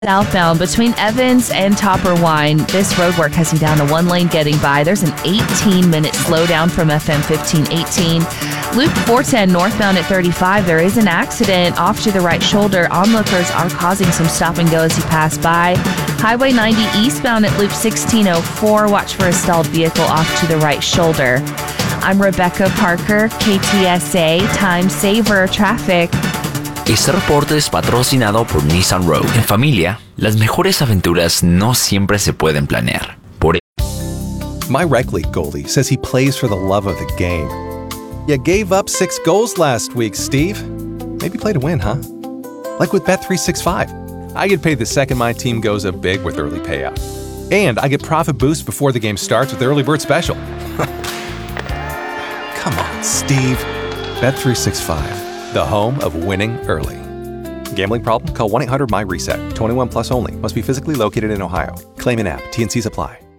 Southbound between Evans and Topper Wine, this road work has you down to one lane getting by. There's an 18-minute slowdown from FM 1518. Loop 410 northbound at 35. There is an accident off to the right shoulder. Onlookers are causing some stop and go as you pass by. Highway 90 eastbound at Loop 1604. Watch for a stalled vehicle off to the right shoulder. I'm Rebecca Parker, KTSA Time Saver Traffic. Este reporte es patrocinado por Nissan Rogue. En familia, las mejores aventuras no siempre se pueden planear. My rec league goalie says he plays for the love of the game. You gave up 6 goals last week, Steve. Maybe play to win, huh? Like with Bet365. I get paid the second my team goes up big with early payout. And I get profit boost before the game starts with the early bird special. Come on, Steve. Bet365, the home of winning early. Gambling problem? Call 1-800-MY-RESET. 21 plus only. Must be physically located in Ohio. Claim in app. T&Cs apply.